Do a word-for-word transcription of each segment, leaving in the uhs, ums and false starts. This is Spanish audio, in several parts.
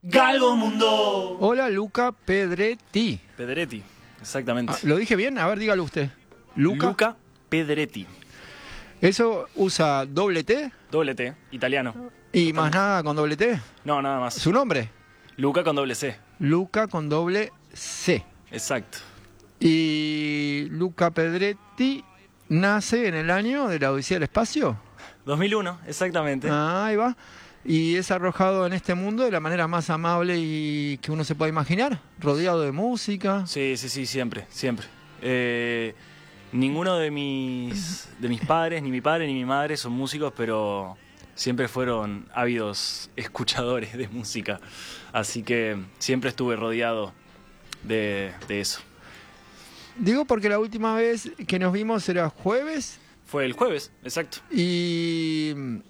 Galgo Mundo. Hola, Luca Pedretti. Pedretti, exactamente. Ah, ¿lo dije bien? A ver, dígalo usted. Luca. Luca Pedretti. ¿Eso usa doble T? Doble T, italiano. ¿Y más nada con doble T? No, nada más. ¿Su nombre? Luca con doble C. Luca con doble C. Exacto. ¿Y Luca Pedretti nace en el año de la Odisea del Espacio? dos mil uno, exactamente. Ah, ahí va. Y es arrojado en este mundo de la manera más amable y que uno se pueda imaginar, rodeado de música. Sí, sí, sí, siempre, siempre. Eh, ninguno de mis, de mis padres, ni mi padre ni mi madre son músicos, pero siempre fueron ávidos escuchadores de música. Así que siempre estuve rodeado de, de eso. Digo porque la última vez que nos vimos era jueves. Fue el jueves, exacto. Y,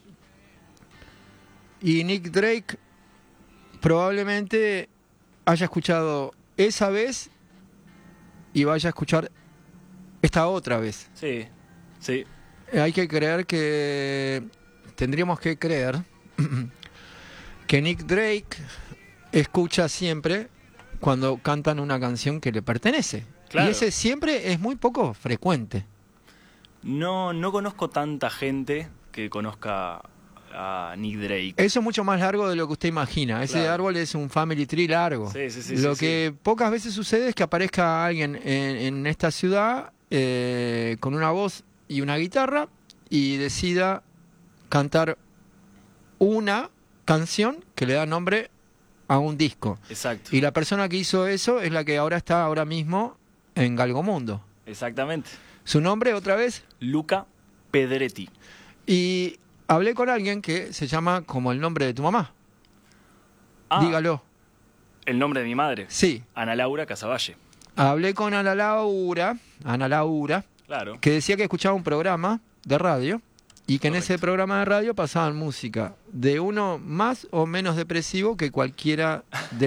y Nick Drake probablemente haya escuchado esa vez y vaya a escuchar esta otra vez. Sí, sí. Hay que creer que... Tendríamos que creer que Nick Drake escucha siempre cuando cantan una canción que le pertenece. Claro. Y ese siempre es muy poco frecuente. No, no conozco tanta gente que conozca a Nick Drake. Eso es mucho más largo de lo que usted imagina. Ese Claro. árbol es un family tree largo. Sí, sí, sí, lo sí, que sí. pocas veces sucede es que aparezca alguien en, en esta ciudad eh, con una voz y una guitarra y decida cantar una canción que le da nombre a un disco. Exacto. Y la persona que hizo eso es la que ahora está ahora mismo en Galgo Mundo. Exactamente. ¿Su nombre otra vez? Luca Pedretti. Y hablé con alguien que se llama como el nombre de tu mamá. Ah, Dígalo. el nombre de mi madre. Sí. Ana Laura Casavalle. Hablé con Ana Laura, Ana Laura, Claro. que decía que escuchaba un programa de radio y que en Correcto. ese programa de radio pasaban música de uno más o menos depresivo que cualquiera de